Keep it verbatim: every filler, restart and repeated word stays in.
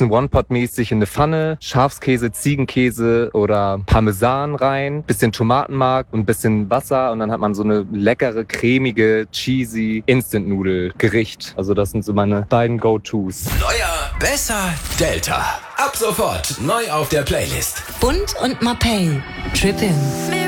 bisschen One-Pot-mäßig in eine Pfanne, Schafskäse, Ziegenkäse oder Parmesan rein, bisschen Tomatenmark und ein bisschen Wasser und dann hat man so eine leckere, cremige, cheesy Instant-Nudel-Gericht. Also das sind so meine beiden Go-Tos. Neuer, besser, Delta. Ab sofort neu auf der Playlist. Bund und Mapei. Trip in.